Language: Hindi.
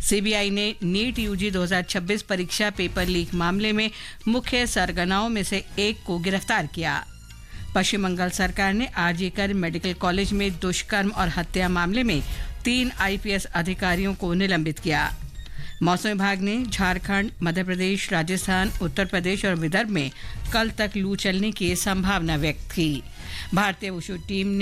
सीबीआई ने नीट यूजी 2026 परीक्षा पेपर लीक मामले में मुख्य सरगनाओं में से एक को गिरफ्तार किया। पश्चिम बंगाल सरकार ने आरजीकर मेडिकल कॉलेज में दुष्कर्म और हत्या मामले में 3 आईपीएस अधिकारियों को निलंबित किया। मौसम विभाग ने झारखंड, मध्य प्रदेश, राजस्थान, उत्तर प्रदेश और विदर्भ में कल तक लू चलने की संभावना व्यक्त की। भारतीय वुशु टीम ने